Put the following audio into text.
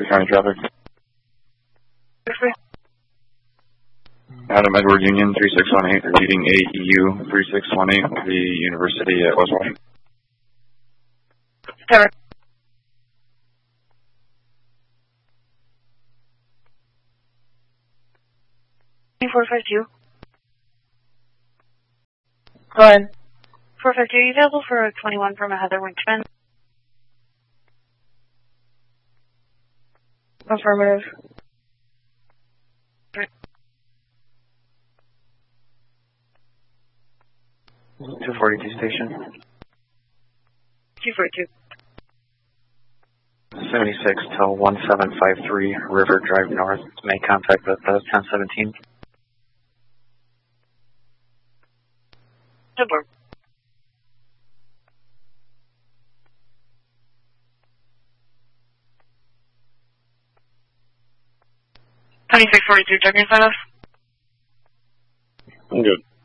County traffic. Adam Edward Union 3618, leading AEU 3618 with the University at West Washington. Cover. $452. Go ahead. 452, are you available for 21 from a Heather Winchman? Affirmative. 242 station. 242. 76 till 1753 River Drive North. Make contact with 1017. Super. $2642, checking sign off. I'm good.